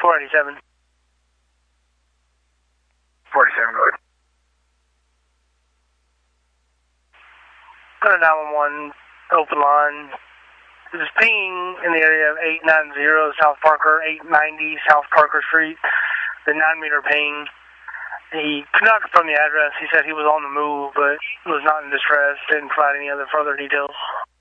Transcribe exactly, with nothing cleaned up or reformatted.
four eighty-seven. four eighty-seven, go ahead. Got a nine one one open line. It was pinging in the area of eight ninety South Parker, eight ninety South Parker Street. The nine meter ping. He could not confirm the address. He said he was on the move, but was not in distress. Didn't provide any other further details.